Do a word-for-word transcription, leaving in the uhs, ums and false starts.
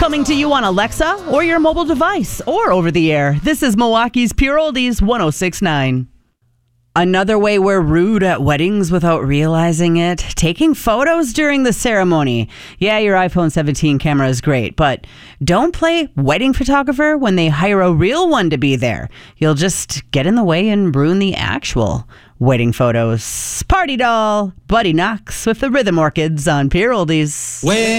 Coming to you on Alexa or your mobile device or over the air. This is Milwaukee's Pure Oldies one oh six point nine. Another way we're rude at weddings without realizing it, taking photos during the ceremony. Yeah, your iPhone seventeen camera is great, but don't play wedding photographer when they hire a real one to be there. You'll just get in the way and ruin the actual wedding photos. Party doll, Buddy Knox with the Rhythm Orchids on Pure Oldies.